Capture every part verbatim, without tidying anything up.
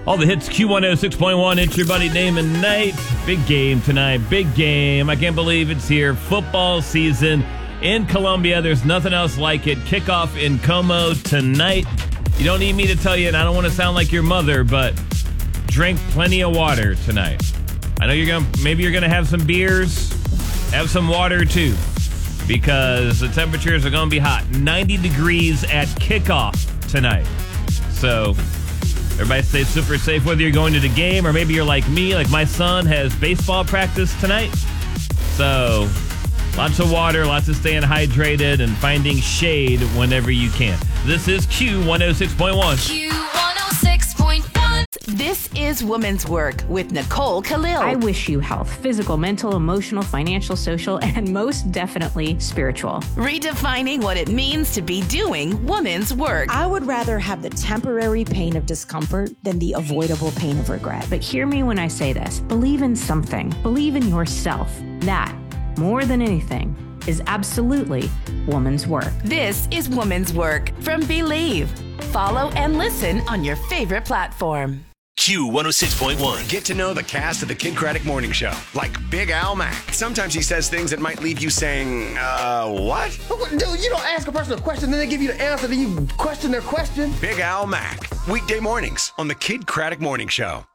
All the hits, Q one oh six point one. It's your buddy Damon Knight. Big game tonight. Big game. I can't believe it's here. Football season in Columbia. There's nothing else like it. Kickoff in Como tonight. You don't need me to tell you, and I don't want to sound like your mother, but drink plenty of water tonight. I know you're going to, maybe you're going to have some beers. Have some water too, because the temperatures are going to be hot. ninety degrees at kickoff tonight. So everybody stay super safe, whether you're going to the game or maybe you're like me, like my son has baseball practice tonight. So lots of water, lots of staying hydrated and finding shade whenever you can. This is Q one oh six point one. Q one oh six point one. This is Woman's Work with Nicole Khalil. I wish you health, physical, mental, emotional, financial, social, and most definitely spiritual. Redefining what it means to be doing woman's work. I would rather have the temporary pain of discomfort than the avoidable pain of regret. But hear me when I say this. Believe in something. Believe in yourself. That, more than anything, is absolutely woman's work. This is Woman's Work from Believe. Follow and listen on your favorite platform. Q one oh six point one. Get to know the cast of the Kid Craddock Morning Show, like Big Al Mack. Sometimes he says things that might leave you saying, uh, what? Dude, you don't ask a person a question, then they give you the answer, then you question their question. Big Al Mack. Weekday mornings on the Kid Craddock Morning Show.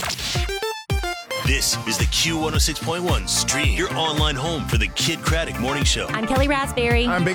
This is the Q one oh six point one stream, your online home for the Kid Craddock Morning Show. I'm Kelly Raspberry. I'm Big